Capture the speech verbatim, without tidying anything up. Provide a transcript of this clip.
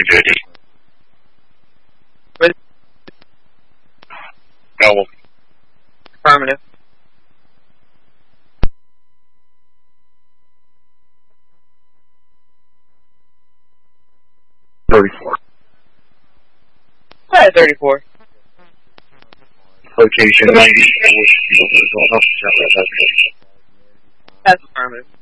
duty. With No. affirmative. thirty-four. Hi, thirty-four. Location ninety. That's affirmative.